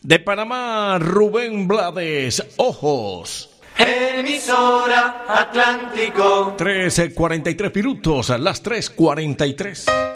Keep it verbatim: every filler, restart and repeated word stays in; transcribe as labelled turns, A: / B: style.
A: De Panamá, Rubén Blades, Ojos.
B: Emisora Atlántico.
A: trece cuarenta y tres minutos, las tres cuarenta y tres.